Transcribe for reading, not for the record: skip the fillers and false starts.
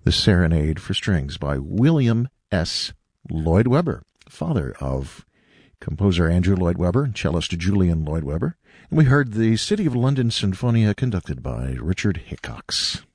The Serenade for Strings by William S. Lloyd Webber, father of composer Andrew Lloyd Webber and cellist Julian Lloyd Webber. And we heard the City of London Sinfonia conducted by Richard Hickox.